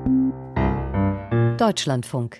Deutschlandfunk.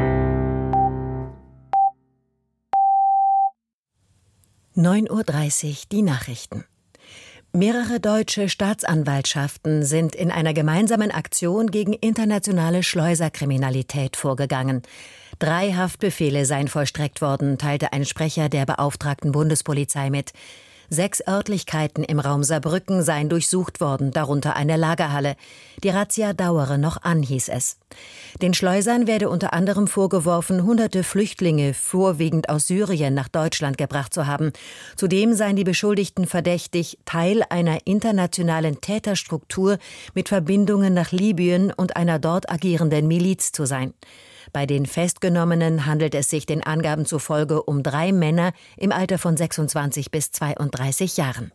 (9:30 Uhr) die Nachrichten. Mehrere deutsche Staatsanwaltschaften sind in einer gemeinsamen Aktion gegen internationale Schleuserkriminalität vorgegangen. 3 Haftbefehle seien vollstreckt worden, teilte ein Sprecher der beauftragten Bundespolizei mit. 6 Örtlichkeiten im Raum Saarbrücken seien durchsucht worden, darunter eine Lagerhalle. Die Razzia dauere noch an, hieß es. Den Schleusern werde unter anderem vorgeworfen, hunderte Flüchtlinge, vorwiegend aus Syrien, nach Deutschland gebracht zu haben. Zudem seien die Beschuldigten verdächtig, Teil einer internationalen Täterstruktur mit Verbindungen nach Libyen und einer dort agierenden Miliz zu sein. Bei den Festgenommenen handelt es sich den Angaben zufolge um 3 Männer im Alter von 26 bis 32 Jahren.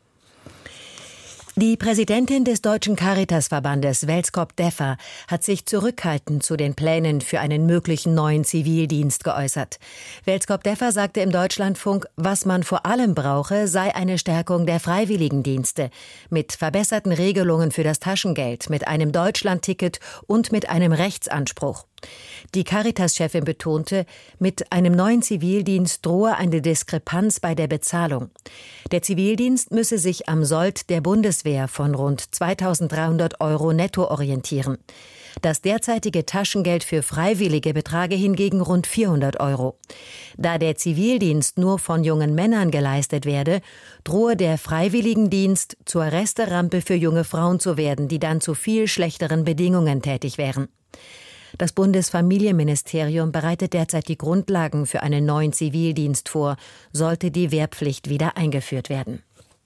Die Präsidentin des Deutschen Caritasverbandes, Welskop Deffer, hat sich zurückhaltend zu den Plänen für einen möglichen neuen Zivildienst geäußert. Welskop Deffer sagte im Deutschlandfunk, was man vor allem brauche, sei eine Stärkung der Freiwilligendienste mit verbesserten Regelungen für das Taschengeld, mit einem Deutschlandticket und mit einem Rechtsanspruch. Die Caritas-Chefin betonte, mit einem neuen Zivildienst drohe eine Diskrepanz bei der Bezahlung. Der Zivildienst müsse sich am Sold der Bundeswehr von rund 2.300 € netto orientieren. Das derzeitige Taschengeld für Freiwillige betrage hingegen rund 400 €. Da der Zivildienst nur von jungen Männern geleistet werde, drohe der Freiwilligendienst zur Resterampe für junge Frauen zu werden, die dann zu viel schlechteren Bedingungen tätig wären. Das Bundesfamilienministerium bereitet derzeit die Grundlagen für einen neuen Zivildienst vor, sollte die Wehrpflicht wieder eingeführt werden.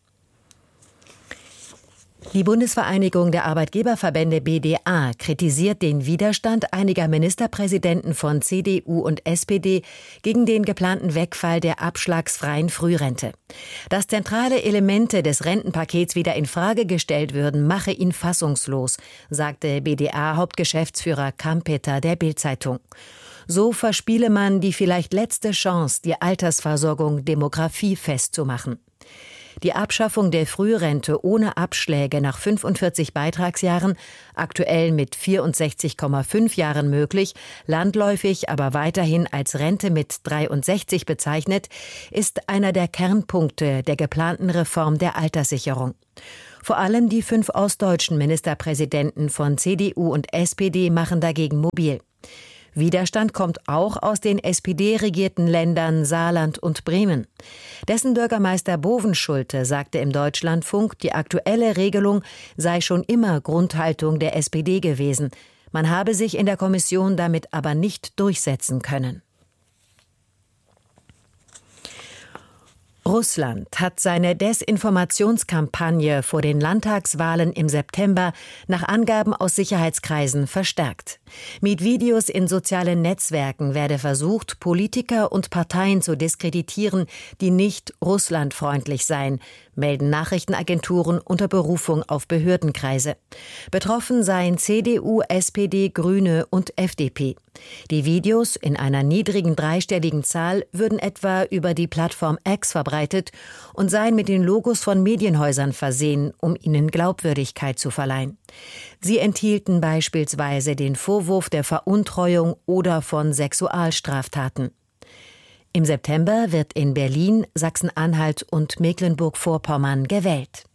Die Bundesvereinigung der Arbeitgeberverbände BDA kritisiert den Widerstand einiger Ministerpräsidenten von CDU und SPD gegen den geplanten Wegfall der abschlagsfreien Frührente. Dass zentrale Elemente des Rentenpakets wieder in Frage gestellt würden, mache ihn fassungslos, sagte BDA-Hauptgeschäftsführer Kampeter der Bild-Zeitung. So verspiele man die vielleicht letzte Chance, die Altersversorgung demografiefest zu machen. Die Abschaffung der Frührente ohne Abschläge nach 45 Beitragsjahren, aktuell mit 64,5 Jahren möglich, landläufig aber weiterhin als Rente mit 63 bezeichnet, ist einer der Kernpunkte der geplanten Reform der Alterssicherung. Vor allem die 5 ostdeutschen Ministerpräsidenten von CDU und SPD machen dagegen mobil. Widerstand kommt auch aus den SPD-regierten Ländern Saarland und Bremen. Dessen Bürgermeister Bovenschulte sagte im Deutschlandfunk, die aktuelle Regelung sei schon immer Grundhaltung der SPD gewesen. Man habe sich in der Kommission damit aber nicht durchsetzen können. Russland hat seine Desinformationskampagne vor den Landtagswahlen im September nach Angaben aus Sicherheitskreisen verstärkt. Mit Videos in sozialen Netzwerken werde versucht, Politiker und Parteien zu diskreditieren, die nicht russlandfreundlich seien, melden Nachrichtenagenturen unter Berufung auf Behördenkreise. Betroffen seien CDU, SPD, Grüne und FDP. Die Videos in einer niedrigen dreistelligen Zahl würden etwa über die Plattform X verbreitet und seien mit den Logos von Medienhäusern versehen, um ihnen Glaubwürdigkeit zu verleihen. Sie enthielten beispielsweise den Vorwurf der Veruntreuung oder von Sexualstraftaten. Im September wird in Berlin, Sachsen-Anhalt und Mecklenburg-Vorpommern gewählt.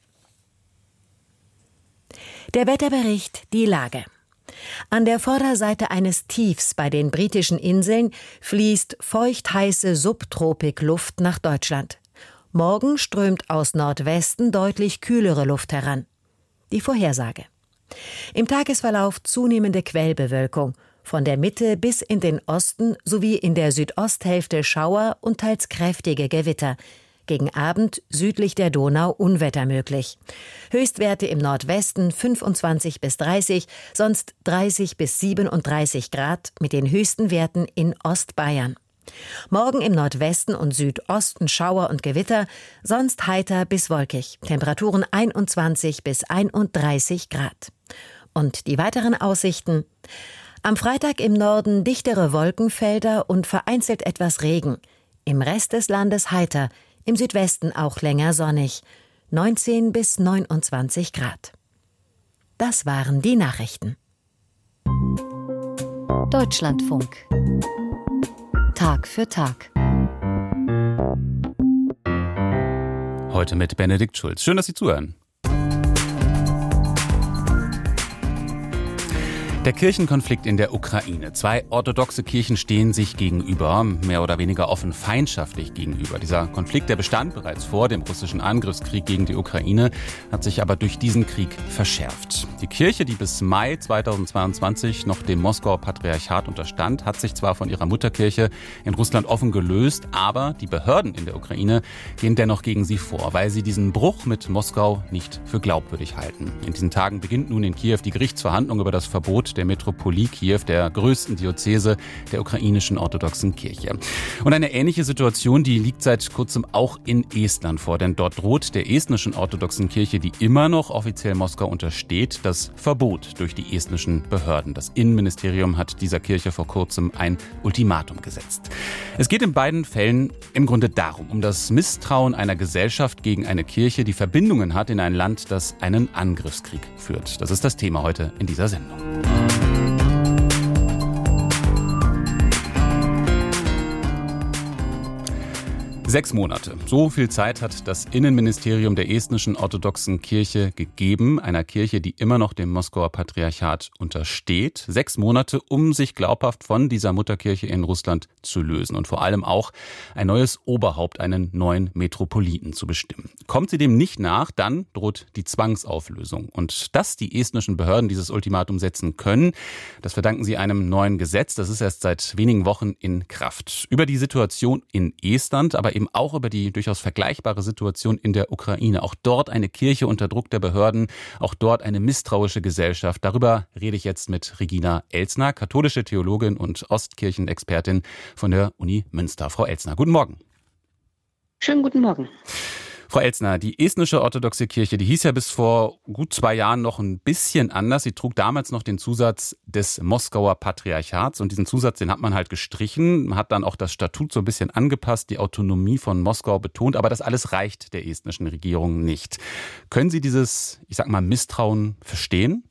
Der Wetterbericht, die Lage. An der Vorderseite eines Tiefs bei den britischen Inseln fließt feucht-heiße Subtropikluft nach Deutschland. Morgen strömt aus Nordwesten deutlich kühlere Luft heran. Die Vorhersage. Im Tagesverlauf zunehmende Quellbewölkung. Von der Mitte bis in den Osten sowie in der Südosthälfte Schauer und teils kräftige Gewitter. Gegen Abend südlich der Donau Unwetter möglich. Höchstwerte im Nordwesten 25 bis 30, sonst 30 bis 37 Grad mit den höchsten Werten in Ostbayern. Morgen im Nordwesten und Südosten Schauer und Gewitter, sonst heiter bis wolkig. Temperaturen 21 bis 31 Grad. Und die weiteren Aussichten? Am Freitag im Norden dichtere Wolkenfelder und vereinzelt etwas Regen. Im Rest des Landes heiter, im Südwesten auch länger sonnig. 19 bis 29 Grad. Das waren die Nachrichten. Deutschlandfunk. Tag für Tag. Heute mit Benedikt Schulz. Schön, dass Sie zuhören. Der Kirchenkonflikt in der Ukraine. 2 orthodoxe Kirchen stehen sich gegenüber, mehr oder weniger offen feindschaftlich gegenüber. Dieser Konflikt, der bestand bereits vor dem russischen Angriffskrieg gegen die Ukraine, hat sich aber durch diesen Krieg verschärft. Die Kirche, die bis Mai 2022 noch dem Moskauer Patriarchat unterstand, hat sich zwar von ihrer Mutterkirche in Russland offen gelöst, aber die Behörden in der Ukraine gehen dennoch gegen sie vor, weil sie diesen Bruch mit Moskau nicht für glaubwürdig halten. In diesen Tagen beginnt nun in Kiew die Gerichtsverhandlung über das Verbot der Metropolie Kiew, der größten Diözese der ukrainischen orthodoxen Kirche. Und eine ähnliche Situation, die liegt seit kurzem auch in Estland vor, denn dort droht der estnischen orthodoxen Kirche, die immer noch offiziell Moskau untersteht, das Verbot durch die estnischen Behörden. Das Innenministerium hat dieser Kirche vor kurzem ein Ultimatum gesetzt. Es geht in beiden Fällen im Grunde darum, um das Misstrauen einer Gesellschaft gegen eine Kirche, die Verbindungen hat in ein Land, das einen Angriffskrieg führt. Das ist das Thema heute in dieser Sendung. 6 Monate. So viel Zeit hat das Innenministerium der estnischen orthodoxen Kirche gegeben, einer Kirche, die immer noch dem Moskauer Patriarchat untersteht. 6 Monate, um sich glaubhaft von dieser Mutterkirche in Russland zu lösen und vor allem auch ein neues Oberhaupt, einen neuen Metropoliten zu bestimmen. Kommt sie dem nicht nach, dann droht die Zwangsauflösung. Und dass die estnischen Behörden dieses Ultimatum setzen können, das verdanken sie einem neuen Gesetz. Das ist erst seit wenigen Wochen in Kraft. Über die Situation in Estland, aber eben auch über die durchaus vergleichbare Situation in der Ukraine. Auch dort eine Kirche unter Druck der Behörden, auch dort eine misstrauische Gesellschaft. Darüber rede ich jetzt mit Regina Elstner, katholische Theologin und Ostkirchenexpertin von der Uni Münster. Frau Elstner, guten Morgen. Schönen guten Morgen. Frau Elstner, die estnische orthodoxe Kirche, die hieß ja bis vor gut 2 Jahren noch ein bisschen anders. Sie trug damals noch den Zusatz des Moskauer Patriarchats und diesen Zusatz, den hat man halt gestrichen. Man hat dann auch das Statut so ein bisschen angepasst, die Autonomie von Moskau betont, aber das alles reicht der estnischen Regierung nicht. Können Sie dieses, ich sag mal, Misstrauen verstehen?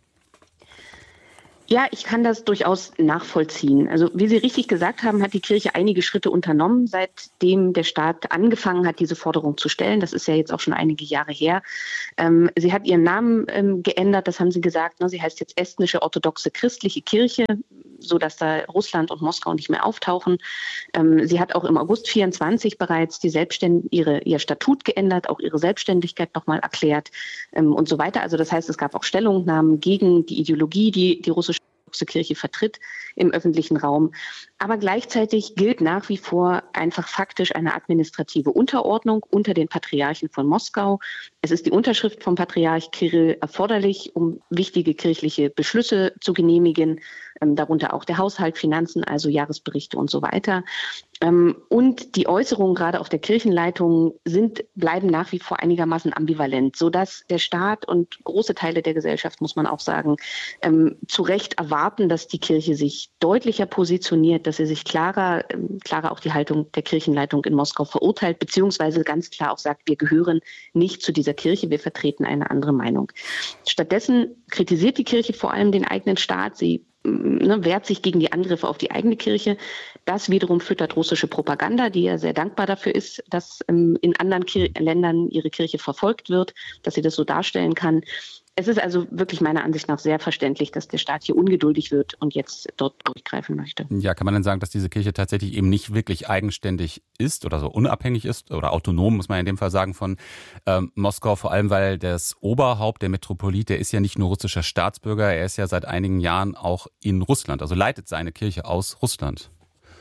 Ja, ich kann das durchaus nachvollziehen. Also wie Sie richtig gesagt haben, hat die Kirche einige Schritte unternommen, seitdem der Staat angefangen hat, diese Forderung zu stellen. Das ist ja jetzt auch schon einige Jahre her. Sie hat ihren Namen geändert, das haben Sie gesagt. Sie heißt jetzt Estnische Orthodoxe Christliche Kirche, sodass da Russland und Moskau nicht mehr auftauchen. Sie hat auch im August 24 bereits ihr Statut geändert, auch ihre Selbstständigkeit nochmal erklärt und so weiter. Also das heißt, es gab auch Stellungnahmen gegen die Ideologie, die russische Kirche vertritt im öffentlichen Raum. Aber gleichzeitig gilt nach wie vor einfach faktisch eine administrative Unterordnung unter den Patriarchen von Moskau. Es ist die Unterschrift vom Patriarch Kirill erforderlich, um wichtige kirchliche Beschlüsse zu genehmigen, darunter auch der Haushalt, Finanzen, also Jahresberichte und so weiter. Und die Äußerungen gerade auf der Kirchenleitung bleiben nach wie vor einigermaßen ambivalent, sodass der Staat und große Teile der Gesellschaft, muss man auch sagen, zu Recht erwarten, dass die Kirche sich deutlicher positioniert, dass sie sich klarer auch die Haltung der Kirchenleitung in Moskau verurteilt, beziehungsweise ganz klar auch sagt, wir gehören nicht zu dieser Kirche, wir vertreten eine andere Meinung. Stattdessen kritisiert die Kirche vor allem den eigenen Staat. Sie wehrt sich gegen die Angriffe auf die eigene Kirche. Das wiederum füttert russische Propaganda, die ja sehr dankbar dafür ist, dass in anderen Ländern ihre Kirche verfolgt wird, dass sie das so darstellen kann. Es ist also wirklich meiner Ansicht nach sehr verständlich, dass der Staat hier ungeduldig wird und jetzt dort durchgreifen möchte. Ja, kann man denn sagen, dass diese Kirche tatsächlich eben nicht wirklich eigenständig ist oder so unabhängig ist oder autonom, muss man in dem Fall sagen, von Moskau, vor allem weil das Oberhaupt, der Metropolit, der ist ja nicht nur russischer Staatsbürger, er ist ja seit einigen Jahren auch in Russland, also leitet seine Kirche aus Russland.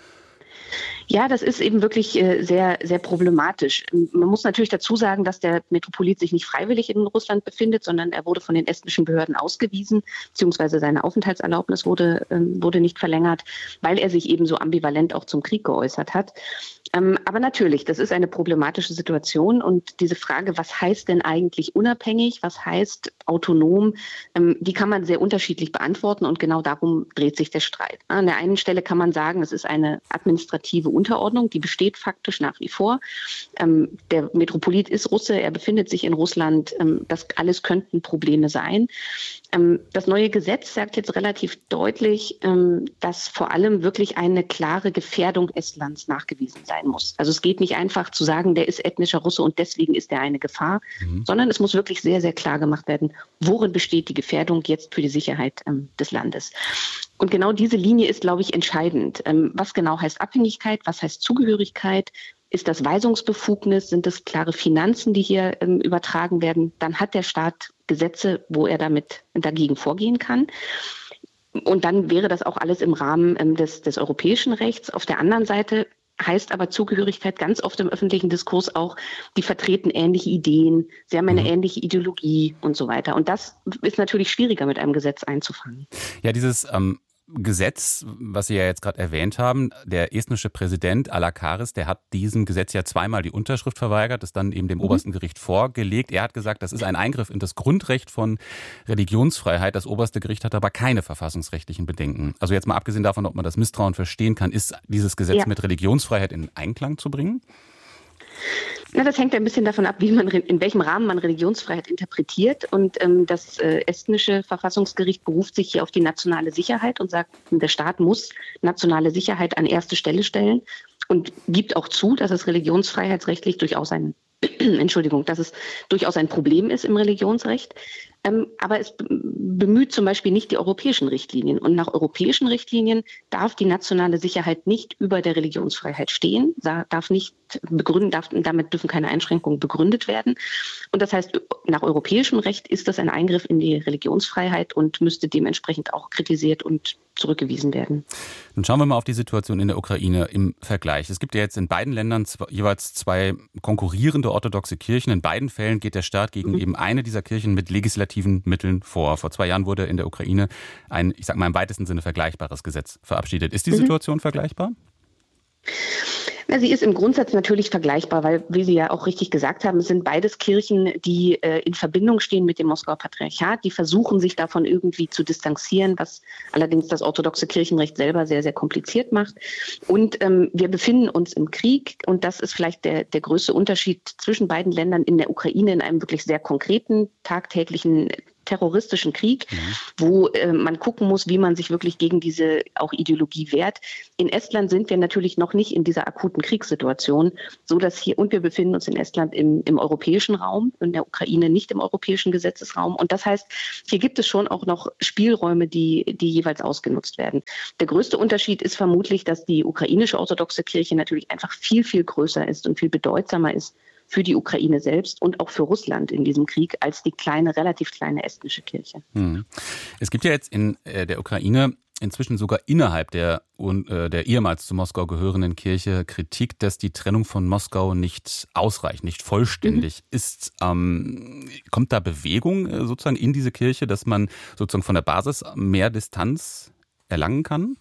Ja, das ist eben wirklich sehr, sehr problematisch. Man muss natürlich dazu sagen, dass der Metropolit sich nicht freiwillig in Russland befindet, sondern er wurde von den estnischen Behörden ausgewiesen, beziehungsweise seine Aufenthaltserlaubnis wurde nicht verlängert, weil er sich eben so ambivalent auch zum Krieg geäußert hat. Aber natürlich, das ist eine problematische Situation und diese Frage, was heißt denn eigentlich unabhängig, was heißt autonom, die kann man sehr unterschiedlich beantworten und genau darum dreht sich der Streit. An der einen Stelle kann man sagen, es ist eine administrative Unterordnung, die besteht faktisch nach wie vor. Der Metropolit ist Russe, er befindet sich in Russland, das alles könnten Probleme sein. Das neue Gesetz sagt jetzt relativ deutlich, dass vor allem wirklich eine klare Gefährdung Estlands nachgewiesen sein muss. Also es geht nicht einfach zu sagen, der ist ethnischer Russe und deswegen ist er eine Gefahr, sondern es muss wirklich sehr, sehr klar gemacht werden, worin besteht die Gefährdung jetzt für die Sicherheit des Landes. Und genau diese Linie ist, glaube ich, entscheidend. Was genau heißt Abhängigkeit, was heißt Zugehörigkeit? Ist das Weisungsbefugnis? Sind das klare Finanzen, die hier übertragen werden? Dann hat der Staat Gesetze, wo er damit dagegen vorgehen kann. Und dann wäre das auch alles im Rahmen des europäischen Rechts. Auf der anderen Seite heißt aber Zugehörigkeit ganz oft im öffentlichen Diskurs auch, die vertreten ähnliche Ideen, sie haben eine ähnliche Ideologie und so weiter. Und das ist natürlich schwieriger mit einem Gesetz einzufangen. Ja, dieses Gesetz, was Sie ja jetzt gerade erwähnt haben, der estnische Präsident Alakaris, der hat diesem Gesetz ja zweimal die Unterschrift verweigert, das dann eben dem obersten Gericht vorgelegt. Er hat gesagt, das ist ein Eingriff in das Grundrecht von Religionsfreiheit. Das oberste Gericht hat aber keine verfassungsrechtlichen Bedenken. Also jetzt mal abgesehen davon, ob man das Misstrauen verstehen kann, ist dieses Gesetz mit Religionsfreiheit in Einklang zu bringen? Na, das hängt ein bisschen davon ab, in welchem Rahmen man Religionsfreiheit interpretiert. Und das estnische Verfassungsgericht beruft sich hier auf die nationale Sicherheit und sagt, der Staat muss nationale Sicherheit an erste Stelle stellen und gibt auch zu, dass es religionsfreiheitsrechtlich durchaus dass es durchaus ein Problem ist im Religionsrecht. Aber es bemüht zum Beispiel nicht die europäischen Richtlinien. Und nach europäischen Richtlinien darf die nationale Sicherheit nicht über der Religionsfreiheit stehen, damit dürfen keine Einschränkungen begründet werden. Und das heißt, nach europäischem Recht ist das ein Eingriff in die Religionsfreiheit und müsste dementsprechend auch kritisiert und zurückgewiesen werden. Dann schauen wir mal auf die Situation in der Ukraine im Vergleich. Es gibt ja jetzt in beiden Ländern jeweils zwei konkurrierende orthodoxe Kirchen. In beiden Fällen geht der Staat gegen eben eine dieser Kirchen mit legislativen Mitteln vor. Vor 2 Jahren wurde in der Ukraine ein, ich sag mal im weitesten Sinne vergleichbares Gesetz verabschiedet. Ist die Situation vergleichbar? Na, sie ist im Grundsatz natürlich vergleichbar, weil, wie Sie ja auch richtig gesagt haben, es sind beides Kirchen, die in Verbindung stehen mit dem Moskauer Patriarchat. Die versuchen, sich davon irgendwie zu distanzieren, was allerdings das orthodoxe Kirchenrecht selber sehr, sehr kompliziert macht. Und wir befinden uns im Krieg und das ist vielleicht der größte Unterschied zwischen beiden Ländern in der Ukraine in einem wirklich sehr konkreten, tagtäglichen terroristischen Krieg, wo man gucken muss, wie man sich wirklich gegen diese auch Ideologie wehrt. In Estland sind wir natürlich noch nicht in dieser akuten Kriegssituation, so dass und wir befinden uns in Estland im europäischen Raum, in der Ukraine nicht im europäischen Gesetzesraum. Und das heißt, hier gibt es schon auch noch Spielräume, die jeweils ausgenutzt werden. Der größte Unterschied ist vermutlich, dass die ukrainische orthodoxe Kirche natürlich einfach viel, viel größer ist und viel bedeutsamer ist für die Ukraine selbst und auch für Russland in diesem Krieg als die relativ kleine estnische Kirche. Es gibt ja jetzt in der Ukraine inzwischen sogar innerhalb der ehemals zu Moskau gehörenden Kirche Kritik, dass die Trennung von Moskau nicht ausreicht, nicht vollständig ist. Kommt da Bewegung sozusagen in diese Kirche, dass man sozusagen von der Basis mehr Distanz erlangen kann?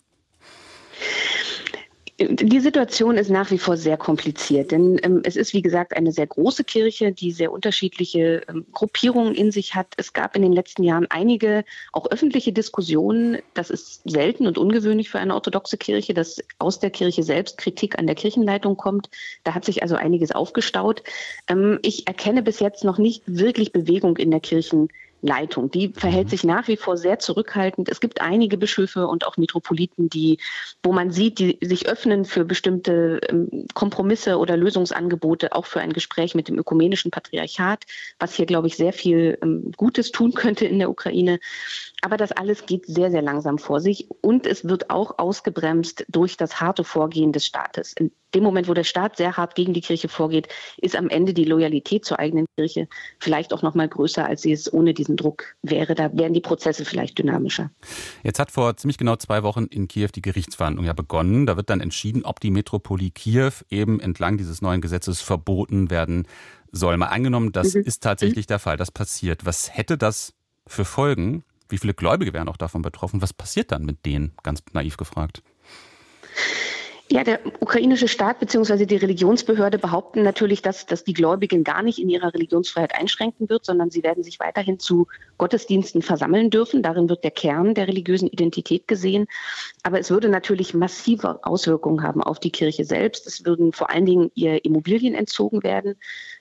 Die Situation ist nach wie vor sehr kompliziert, denn es ist, wie gesagt, eine sehr große Kirche, die sehr unterschiedliche Gruppierungen in sich hat. Es gab in den letzten Jahren einige auch öffentliche Diskussionen. Das ist selten und ungewöhnlich für eine orthodoxe Kirche, dass aus der Kirche selbst Kritik an der Kirchenleitung kommt. Da hat sich also einiges aufgestaut. Ich erkenne bis jetzt noch nicht wirklich Bewegung in der Kirchenleitung. Die verhält sich nach wie vor sehr zurückhaltend. Es gibt einige Bischöfe und auch Metropoliten, wo man sieht, die sich öffnen für bestimmte Kompromisse oder Lösungsangebote, auch für ein Gespräch mit dem ökumenischen Patriarchat, was hier, glaube ich, sehr viel Gutes tun könnte in der Ukraine. Aber das alles geht sehr, sehr langsam vor sich und es wird auch ausgebremst durch das harte Vorgehen des Staates. In dem Moment, wo der Staat sehr hart gegen die Kirche vorgeht, ist am Ende die Loyalität zur eigenen Kirche vielleicht auch noch mal größer, als sie es ohne diesen Druck wäre. Da wären die Prozesse vielleicht dynamischer. Jetzt hat vor ziemlich genau 2 Wochen in Kiew die Gerichtsverhandlung ja begonnen. Da wird dann entschieden, ob die Metropolie Kiew eben entlang dieses neuen Gesetzes verboten werden soll. Mal angenommen, das ist tatsächlich der Fall, das passiert. Was hätte das für Folgen? Wie viele Gläubige wären auch davon betroffen? Was passiert dann mit denen? Ganz naiv gefragt. Ja, der ukrainische Staat bzw. die Religionsbehörde behaupten natürlich, dass die Gläubigen gar nicht in ihrer Religionsfreiheit einschränken wird, sondern sie werden sich weiterhin zu Gottesdiensten versammeln dürfen. Darin wird der Kern der religiösen Identität gesehen. Aber es würde natürlich massive Auswirkungen haben auf die Kirche selbst. Es würden vor allen Dingen ihr Immobilien entzogen werden.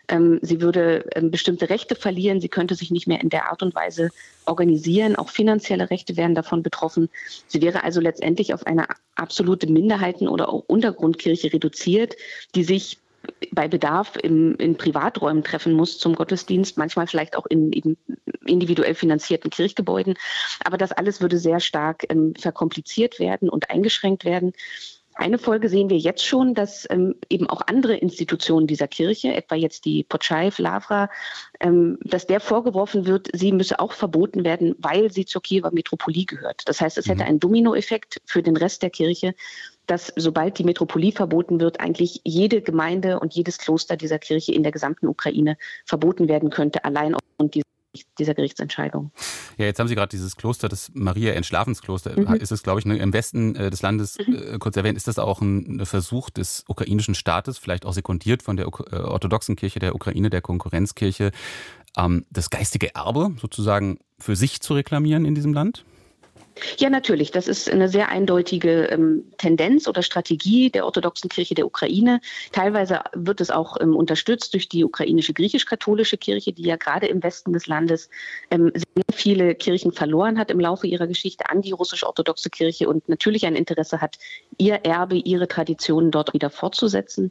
Sie würde bestimmte Rechte verlieren. Sie könnte sich nicht mehr in der Art und Weise organisieren. Auch finanzielle Rechte wären davon betroffen. Sie wäre also letztendlich auf eine absolute Minderheiten- oder auch Untergrundkirche reduziert, die sich bei Bedarf in Privaträumen treffen muss zum Gottesdienst, manchmal vielleicht auch in eben individuell finanzierten Kirchgebäuden. Aber das alles würde sehr stark verkompliziert werden und eingeschränkt werden. Eine Folge sehen wir jetzt schon, dass eben auch andere Institutionen dieser Kirche, etwa jetzt die Počajev Lavra, dass der vorgeworfen wird, sie müsse auch verboten werden, weil sie zur Kiewer Metropolie gehört. Das heißt, es hätte einen Dominoeffekt für den Rest der Kirche, dass sobald die Metropolie verboten wird, eigentlich jede Gemeinde und jedes Kloster dieser Kirche in der gesamten Ukraine verboten werden könnte, allein aufgrund dieser Gerichtsentscheidung. Ja, jetzt haben Sie gerade dieses Kloster, das Maria-Entschlafenskloster, ist es, glaube ich, im Westen des Landes kurz erwähnt. Ist das auch ein Versuch des ukrainischen Staates, vielleicht auch sekundiert von der orthodoxen Kirche der Ukraine, der Konkurrenzkirche, das geistige Erbe sozusagen für sich zu reklamieren in diesem Land? Ja, natürlich. Das ist eine sehr eindeutige Tendenz oder Strategie der orthodoxen Kirche der Ukraine. Teilweise wird es auch unterstützt durch die ukrainische griechisch-katholische Kirche, die ja gerade im Westen des Landes sehr viele Kirchen verloren hat im Laufe ihrer Geschichte an die russisch-orthodoxe Kirche und natürlich ein Interesse hat, ihr Erbe, ihre Traditionen dort wieder fortzusetzen.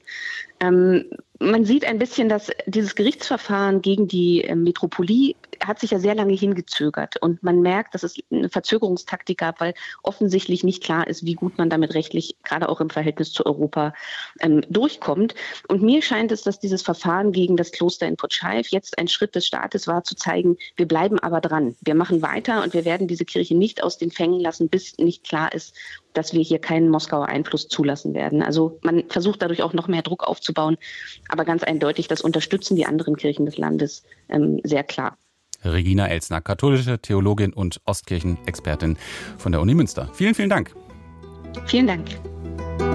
Man sieht ein bisschen, dass dieses Gerichtsverfahren gegen die Metropolie hat sich ja sehr lange hingezögert. Und man merkt, dass es eine Verzögerungstaktik gab, weil offensichtlich nicht klar ist, wie gut man damit rechtlich, gerade auch im Verhältnis zu Europa, durchkommt. Und mir scheint es, dass dieses Verfahren gegen das Kloster in Počajev jetzt ein Schritt des Staates war, zu zeigen, wir bleiben aber dran. Wir machen weiter und wir werden diese Kirche nicht aus den Fängen lassen, bis nicht klar ist, dass wir hier keinen Moskauer Einfluss zulassen werden. Also man versucht dadurch auch noch mehr Druck aufzubauen. Aber ganz eindeutig, das unterstützen die anderen Kirchen des Landes sehr klar. Regina Elsner, katholische Theologin und Ostkirchenexpertin von der Uni Münster. Vielen, vielen Dank. Vielen Dank.